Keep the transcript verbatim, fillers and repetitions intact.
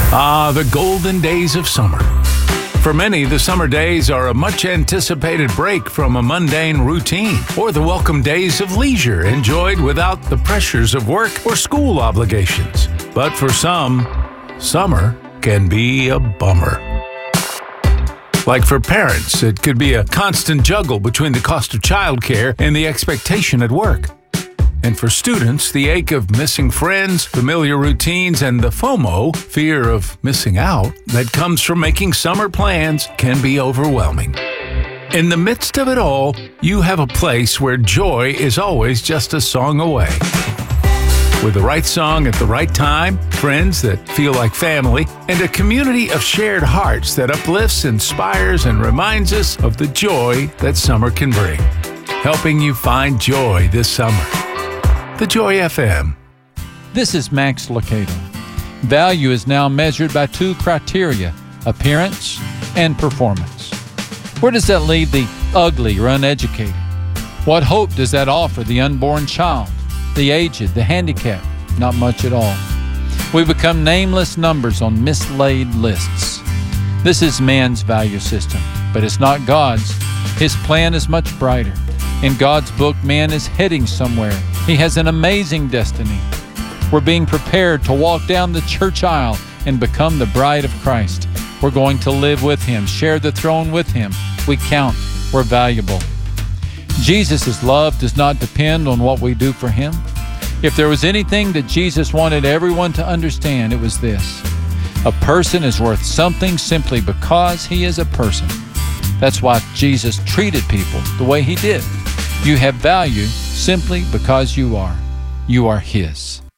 Ah, the golden days of summer. For many, the summer days are a much-anticipated break from a mundane routine, or the welcome days of leisure enjoyed without the pressures of work or school obligations. But for some, summer can be a bummer. Like for parents, it could be a constant juggle between the cost of childcare and the expectation at work. And for students, the ache of missing friends, familiar routines, and the FOMO, fear of missing out, that comes from making summer plans can be overwhelming. In the midst of it all, you have a place where joy is always just a song away. With the right song at the right time, friends that feel like family, and a community of shared hearts that uplifts, inspires, and reminds us of the joy that summer can bring. Helping you find joy this summer. The Joy F M. This is Max Lucado. Value is now measured by two criteria, appearance and performance. Where does that leave the ugly or uneducated? What hope does that offer the unborn child, the aged, the handicapped? Not much at all. We become nameless numbers on mislaid lists. This is man's value system, but it's not God's. His plan is much brighter. In God's book, man is heading somewhere. He has an amazing destiny. We're being prepared to walk down the church aisle and become the bride of Christ. We're going to live with Him, share the throne with Him. We count. We're valuable. Jesus' love does not depend on what we do for Him. If there was anything that Jesus wanted everyone to understand, it was this. A person is worth something simply because he is a person. That's why Jesus treated people the way He did. You have value simply because you are. You are His.